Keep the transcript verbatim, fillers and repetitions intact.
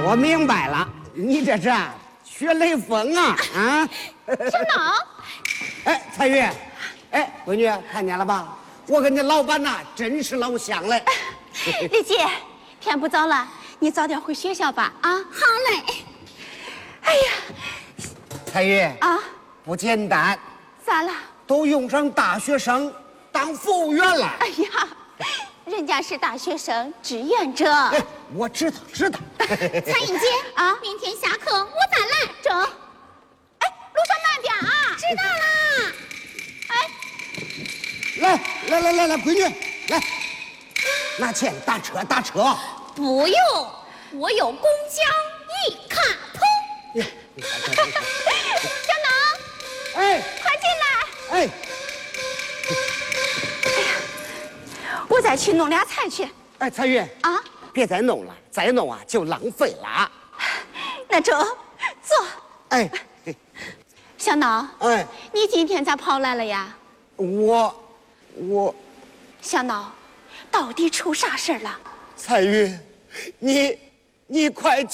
我明白了，你这是学雷锋啊啊！ 小脑， 哎，彩玉，哎，闺女看见了吧？我跟你老板呐，真是老乡嘞。 丽姐，天不早了，你早点回学校吧。啊，好嘞。哎呀， 彩玉啊， 不简单， 咋了？ 都用上大学生当服务员了。 哎呀，人家是大学生志愿者。 哎，我知道，知道。 彩英姐啊， 明天下课我再来。 走。哎，路上慢点啊。 知道啦。 哎， 来来来来来，闺女，来，拿钱打车打车。 不用，我有公交一卡通。 小脑， 哎， 快进来。 哎， 我再去弄俩菜去。 哎，彩玉啊， 别再弄了，再弄啊就浪费了。 那走，坐。 哎， 小脑， 哎， 你今天咋跑来了呀？ 我我小脑，到底出啥事儿了？ 彩玉，你你快